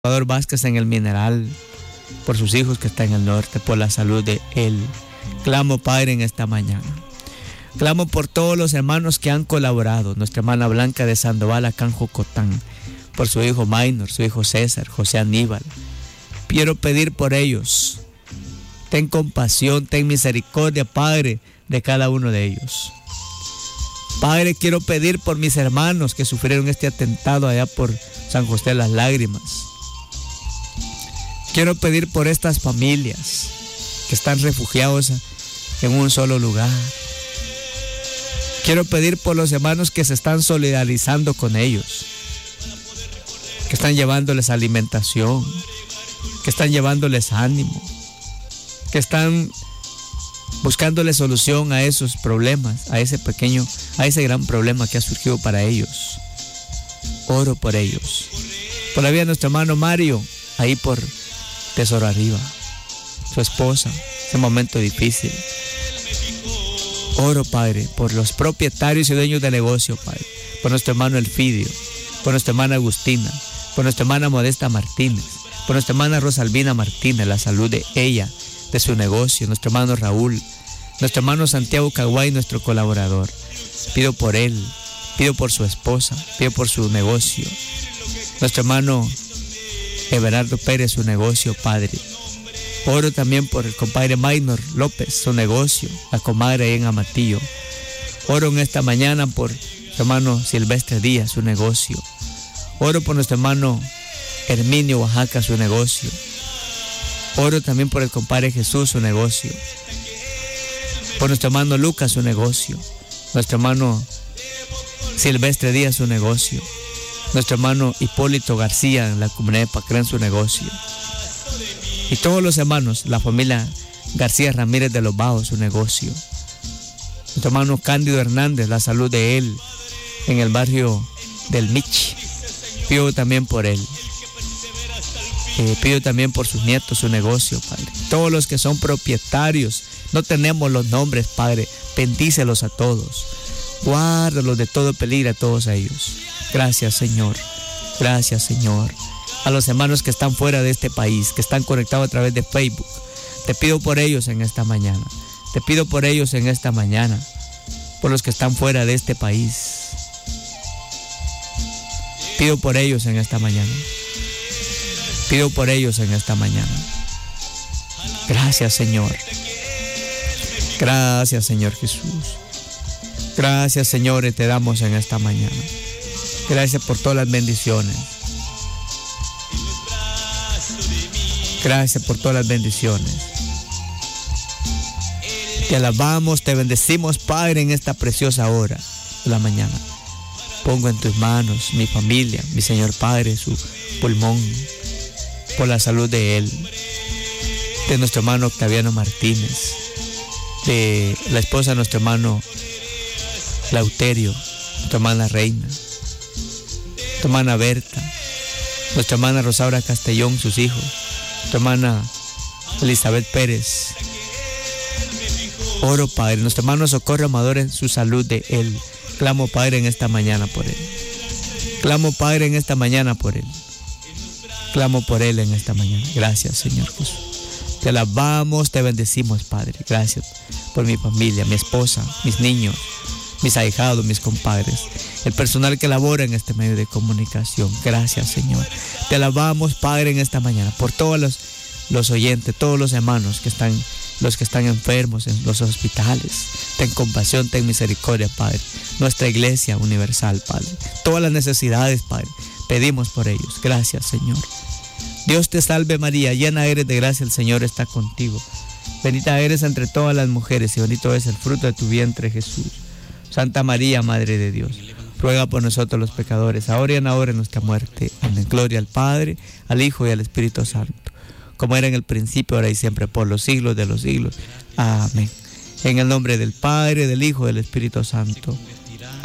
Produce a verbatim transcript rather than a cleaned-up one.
Salvador Vázquez en el Mineral, por sus hijos que están en el norte, por la salud de él. Clamo, Padre, en esta mañana. Clamo por todos los hermanos que han colaborado. Nuestra hermana Blanca de Sandoval, acá en Jocotán, por su hijo Maynor, su hijo César, José Aníbal. Quiero pedir por ellos. Ten compasión, ten misericordia, Padre, de cada uno de ellos. Padre, quiero pedir por mis hermanos que sufrieron este atentado allá por San José de las Lágrimas. Quiero pedir por estas familias que están refugiados en un solo lugar. Quiero pedir por los hermanos que se están solidarizando con ellos, que están llevándoles alimentación, que están llevándoles ánimo, que están buscándole solución a esos problemas, a ese pequeño, a ese gran problema que ha surgido para ellos. Oro por ellos. Por la vida de nuestro hermano Mario, ahí por Tesoro Arriba, su esposa, ese momento difícil. Oro, Padre, por los propietarios y dueños de negocio, Padre, por nuestro hermano Elfidio, por nuestra hermana Agustina, por nuestra hermana Modesta Martínez, por nuestra hermana Rosalvina Martínez, la salud de ella, de su negocio, nuestro hermano Raúl, nuestro hermano Santiago Caguay, nuestro colaborador. Pido por él, pido por su esposa, pido por su negocio. Nuestro hermano Everardo Pérez, su negocio, Padre. Oro también por el compadre Maynor López, su negocio, la comadre ahí en Amatillo. Oro en esta mañana por su hermano Silvestre Díaz, su negocio. Oro por nuestro hermano Herminio Oaxaca, su negocio. Oro también por el compadre Jesús, su negocio. Por nuestro hermano Lucas, su negocio. Nuestro hermano Silvestre Díaz, su negocio. Nuestro hermano Hipólito García en la comunidad de Pacrán, su negocio. Y todos los hermanos, la familia García Ramírez de los Bajos, su negocio. Nuestro hermano Cándido Hernández, la salud de él en el barrio del Mich. Pido también por él. Eh, pido también por sus nietos, su negocio, Padre. Todos los que son propietarios, no tenemos los nombres, Padre. Bendícelos a todos. Guárdalos de todo peligro a todos ellos. Gracias, Señor. Gracias, Señor. A los hermanos que están fuera de este país, que están conectados a través de Facebook, te pido por ellos en esta mañana. Te pido por ellos en esta mañana. Por los que están fuera de este país. Pido por ellos en esta mañana. Pido por ellos en esta mañana. Gracias, Señor. Gracias, Señor Jesús. Gracias, Señor, y te damos en esta mañana. Gracias por todas las bendiciones. Gracias por todas las bendiciones. Te alabamos, te bendecimos, Padre, en esta preciosa hora de la mañana. Pongo en tus manos mi familia, mi Señor Padre, su pulmón, por la salud de él, de nuestro hermano Octaviano Martínez, de la esposa de nuestro hermano Lauterio, nuestra hermana Reina, nuestra hermana Berta, nuestra hermana Rosaura Castellón, sus hijos, nuestra hermana Elizabeth Pérez. Oro, Padre, nuestro hermano Socorro Amador, en su salud de él. Clamo, Padre, en esta mañana por él. Clamo, Padre, en esta mañana por él. Clamo por él en esta mañana. Gracias, Señor Jesús. Te alabamos, te bendecimos, Padre. Gracias por mi familia, mi esposa, mis niños, mis ahijados, mis compadres, el personal que labora en este medio de comunicación. Gracias, Señor. Te alabamos, Padre, en esta mañana por todos los, los oyentes, todos los hermanos que están, los que están enfermos en los hospitales. Ten compasión, ten misericordia, Padre. Nuestra iglesia universal, Padre. Todas las necesidades, Padre, pedimos por ellos. Gracias, Señor. Dios te salve, María, llena eres de gracia, el Señor está contigo. Bendita eres entre todas las mujeres y bendito es el fruto de tu vientre, Jesús. Santa María, Madre de Dios, ruega por nosotros los pecadores, ahora y en la hora de nuestra muerte. Amén. Gloria al Padre, al Hijo y al Espíritu Santo, como era en el principio, ahora y siempre, por los siglos de los siglos. Amén. En el nombre del Padre, del Hijo y del Espíritu Santo.